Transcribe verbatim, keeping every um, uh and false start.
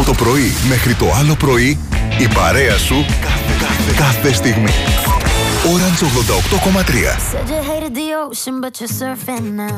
το πρωί μέχρι το άλλο πρωί, η παρέα σου κάθε, κάθε, κάθε στιγμή. Orange ογδόντα οκτώ κόμμα τρία.